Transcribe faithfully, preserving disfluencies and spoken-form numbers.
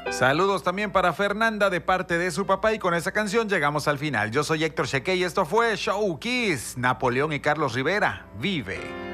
Saludos también para Fernanda de parte de su papá y con esa canción llegamos al final. Yo soy Héctor Cheque y esto fue Show Kiss. Napoleón y Carlos Rivera. Vive.